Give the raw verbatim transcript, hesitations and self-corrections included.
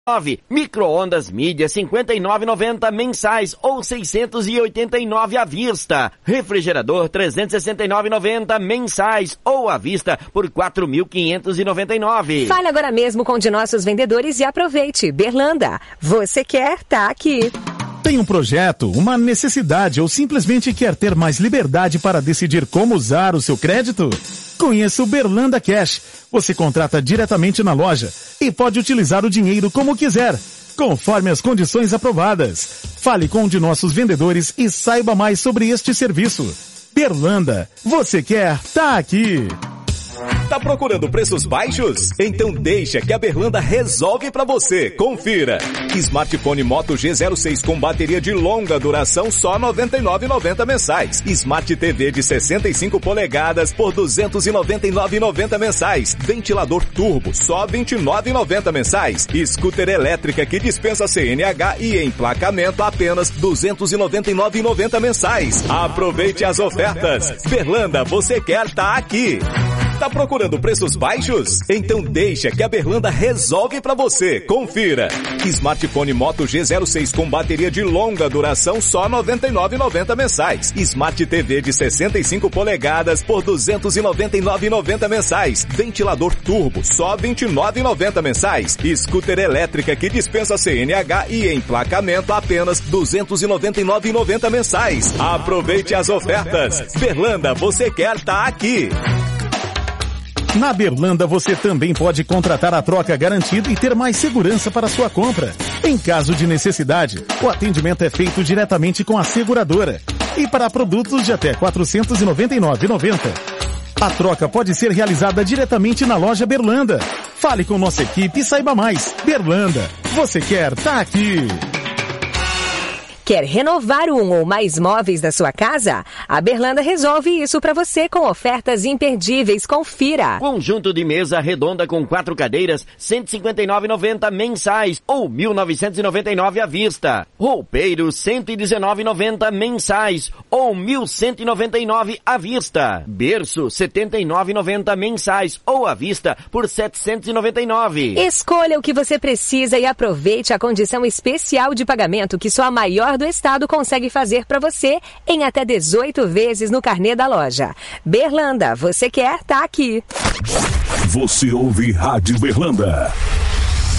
Micro-ondas mídia cinquenta e nove reais e noventa centavos mensais ou seiscentos e oitenta e nove reais à vista. Refrigerador trezentos e sessenta e nove reais e noventa centavos mensais ou à vista por quatro mil quinhentos e noventa e nove reais. Fale agora mesmo com um de nossos vendedores e aproveite. Berlanda, você quer, tá aqui. Tem um projeto, uma necessidade ou simplesmente quer ter mais liberdade para decidir como usar o seu crédito? Conheça o Berlanda Cash. Você contrata diretamente na loja e pode utilizar o dinheiro como quiser, conforme as condições aprovadas. Fale com um de nossos vendedores e saiba mais sobre este serviço. Berlanda, você quer, tá aqui. Tá procurando preços baixos? Então deixa que a Berlanda resolve pra você. Confira. Smartphone Moto G zero seis com bateria de longa duração só noventa e nove reais e noventa centavos mensais. Smart T V de sessenta e cinco polegadas por duzentos e noventa e nove reais e noventa centavos mensais. Ventilador turbo só vinte e nove reais e noventa centavos mensais. Scooter elétrica que dispensa C N H e emplacamento apenas duzentos e noventa e nove reais e noventa centavos mensais. Aproveite as ofertas. Berlanda, você quer, tá aqui. Tá procurando preços baixos? Então deixa que a Berlanda resolve pra você. Confira. Smartphone Moto G zero seis com bateria de longa duração só noventa e nove reais e noventa centavos mensais. Smart T V de sessenta e cinco polegadas por duzentos e noventa e nove reais e noventa centavos mensais. Ventilador turbo só vinte e nove reais e noventa centavos mensais. Scooter elétrica que dispensa C N H e emplacamento apenas duzentos e noventa e nove reais e noventa centavos mensais. Aproveite as ofertas. Berlanda, você quer, tá aqui. Na Berlanda você também pode contratar a troca garantida e ter mais segurança para sua compra. Em caso de necessidade, o atendimento é feito diretamente com a seguradora. E para produtos de até quatrocentos e noventa e nove reais e noventa centavos. A troca pode ser realizada diretamente na loja Berlanda. Fale com nossa equipe e saiba mais. Berlanda, você quer, tá aqui. Quer renovar um ou mais móveis da sua casa? A Berlanda resolve isso para você com ofertas imperdíveis. Confira. Conjunto de mesa redonda com quatro cadeiras, cento e cinquenta e nove reais e noventa centavos mensais ou mil novecentos e noventa e nove reais à vista. Roupeiro, cento e dezenove reais e noventa centavos mensais ou mil cento e noventa e nove reais à vista. Berço, setenta e nove reais e noventa centavos mensais ou à vista por setecentos e noventa e nove reais. Escolha o que você precisa e aproveite a condição especial de pagamento que só a maior do estado consegue fazer para você em até dezoito vezes no carnê da loja. Berlanda, você quer, tá aqui. Você ouve Rádio Berlanda.